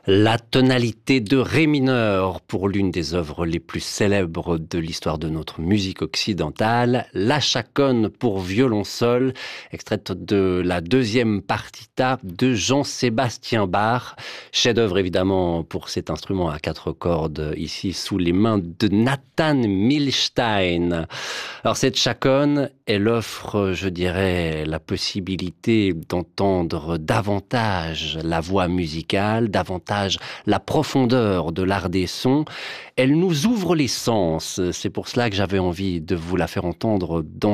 La tonalité de ré mineur pour l'une des œuvres les plus célèbres de l'histoire de notre musique occidentale, la chaconne pour violon seul, extraite de la deuxième partita de Jean-Sébastien Bach, chef-d'œuvre évidemment pour cet instrument à 4 cordes, ici sous les mains de Nathan Milstein. Alors cette chaconne, elle offre, je dirais, la possibilité d'entendre davantage la voix musicale, davantage la profondeur de l'art des sons. Elle nous ouvre les sens. C'est pour cela que j'avais envie de vous la faire entendre dans